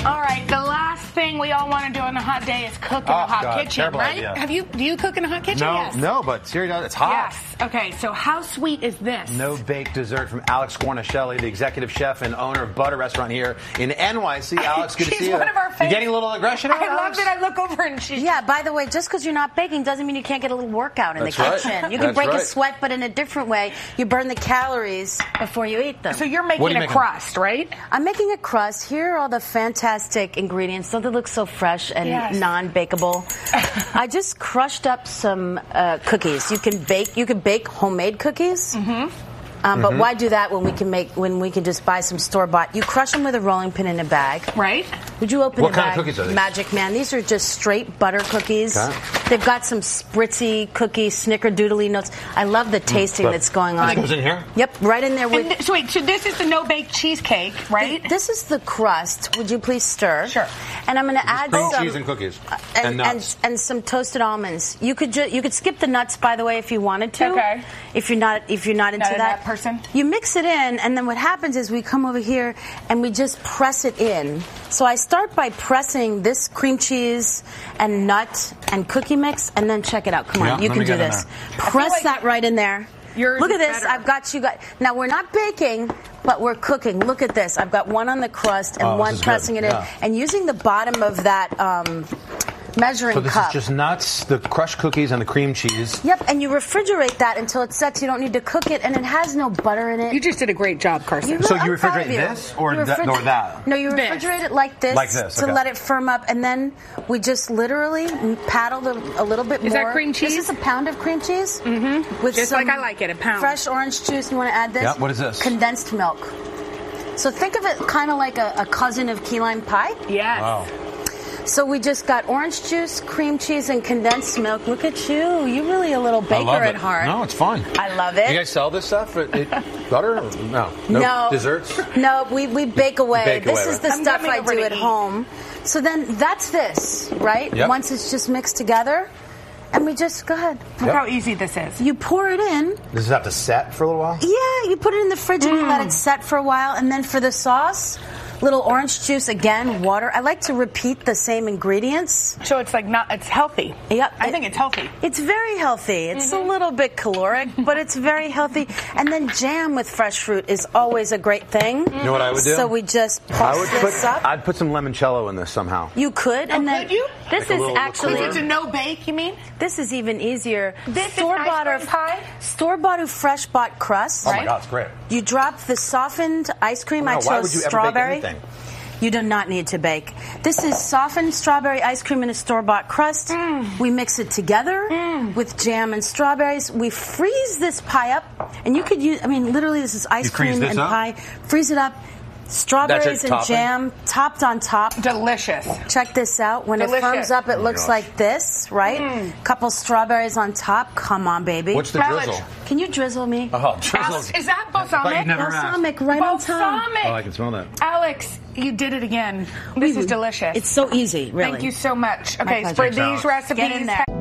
All right, the last thing we all want to do on a hot day is cook in a hot kitchen, right? Idea. Do you cook in a hot kitchen? No, Yes. no, but seriously, it's hot. Yes. Okay, so how sweet is this? No bake dessert from Alex Guarnaschelli, the executive chef and owner of Butter Restaurant here in NYC. Alex, good to see you. She's one of our favorites. You getting a little aggression out, I love Alex? that I look over and she's... Yeah, by the way, just because you're not baking doesn't mean you can't get a little workout in the kitchen. You can break a sweat, but in a different way. You burn the calories before you eat them. So you're making a crust, right? I'm making a crust. Here are all the fantastic ingredients. Don't they look so fresh and non-bakeable? I just crushed up some cookies. You can bake homemade cookies. But why do that when we can just buy some store-bought? You crush them with a rolling pin in a bag. Right. Would you open what the bag? What kind of cookies are these? Magic Man. These are just straight butter cookies. Okay. They've got some spritzy cookie snickerdoodly notes. I love the tasting that's going on. This goes in here? Yep, right in there. With so this is the no-bake cheesecake, right? This is the crust. Would you please stir? Sure. And I'm going to add cream some cheese and cookies and nuts and some toasted almonds. You could skip the nuts, by the way, if you wanted to. Okay. If you're not into that person. You mix it in, and then what happens is we come over here and we just press it in. So I start by pressing this cream cheese and nut and cookie mix, and then check it out. Come on, you can do this. Press that right in there. Look at this. I've got you guys. Now, we're not baking, but we're cooking. Look at this. I've got one on the crust and one pressing it in. And using the bottom of that measuring cup. So this is just nuts, the crushed cookies, and the cream cheese. Yep, and you refrigerate that until it sets. You don't need to cook it, and it has no butter in it. You just did a great job, Carson. So you refrigerate this or that? No, you refrigerate it like this to let it firm up, and then we just literally paddle a little bit more. Is that cream cheese? This is a pound of cream cheese. Mm-hmm. With just like I like it, a pound. Fresh orange juice. You want to add this? Yeah, what is this? Condensed milk. So think of it kind of like a cousin of key lime pie. Yes. Wow. So we just got orange juice, cream cheese, and condensed milk. Look at you. You're really a little baker at heart. No, it's fun. I love it. Do you guys sell this stuff? Butter? No. Desserts? No, we bake away. This is the I'm stuff I over do to at eat. home. So then that's this, right? Yep. Once it's just mixed together. And we just, go ahead. Look how easy this is. You pour it in. Does it have to set for a little while? Yeah, you put it in the fridge and you let it set for a while. And then for the sauce, little orange juice, again, water. I like to repeat the same ingredients. So it's it's healthy. Yep. I think it's healthy. It's very healthy. It's a little bit caloric, but it's very healthy. And then jam with fresh fruit is always a great thing. You know what I would do? So we just pulse this up. I'd put some limoncello in this somehow. You could. And then could you? This Like a is little actually... liqueur. It's a no-bake, you mean? This is even easier. This is ice cream pie? Store-bought or fresh-bought crust. Oh my God, it's great. You drop the softened ice cream. I chose why would you strawberry. ever bake anything? You do not need to bake. This is softened strawberry ice cream in a store-bought crust. We mix it together with jam and strawberries. We freeze this pie up, and you could use, literally this is ice cream and pie. Freeze it up. Strawberries and jam topped on top. Delicious. Check this out. When it firms up, it looks like this, right? Couple strawberries on top. Come on, baby. What's the drizzle? Can you drizzle me? Oh, drizzle. Is that balsamic? Balsamic right on top. Balsamic. Oh, I can smell that. Alex, you did it again. This is delicious. It's so easy, really. Thank you so much. My Okay, pleasure. for these recipes. Get in there.